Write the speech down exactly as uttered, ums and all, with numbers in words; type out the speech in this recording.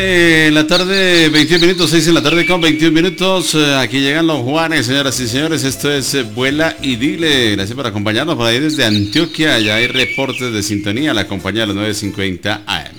Eh, en la tarde, veintiún minutos, seis en la tarde con veintiún minutos. Eh, aquí llegan los Juanes, señoras y señores. Esto es eh, Vuela y Dile. Gracias por acompañarnos por ahí desde Antioquia. Ya hay reportes de sintonía. La compañía de los nueve cincuenta A M.